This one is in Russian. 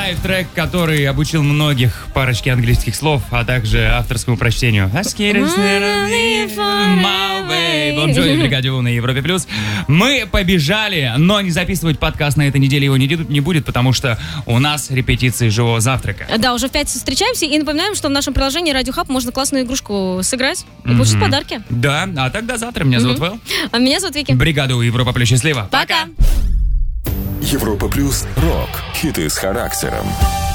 Life, трек, который обучил многих парочке английских слов, а также авторскому прочтению. Бон Джови в бригаде У на Европе Плюс. Мы побежали, но не записывать подкаст на этой неделе его не будет, потому что у нас репетиции живого завтрака. Да, уже в пятницу встречаемся и напоминаем, что в нашем приложении Radio Hub можно классную игрушку сыграть и получить подарки. Да, а тогда завтра. Меня зовут Вэл. А меня зовут Вики. Бригада У Европа Плюс. Счастливо. Пока. Европа Плюс. Рок. Хиты с характером.